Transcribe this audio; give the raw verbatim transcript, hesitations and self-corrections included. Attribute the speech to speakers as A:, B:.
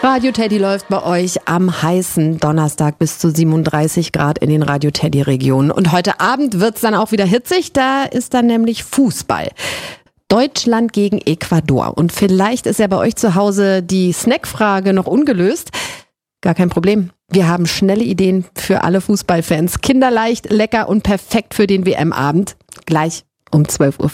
A: Radio Teddy läuft bei euch am heißen Donnerstag bis zu siebenunddreißig Grad in den Radio Teddy Regionen. Und heute Abend wird's dann auch wieder hitzig, da ist dann nämlich Fußball. Deutschland gegen Ecuador. Und vielleicht ist ja bei euch zu Hause die Snackfrage noch ungelöst. Gar kein Problem. Wir haben schnelle Ideen für alle Fußballfans. Kinderleicht, lecker und perfekt für den W M-Abend. Gleich um zwölf Uhr.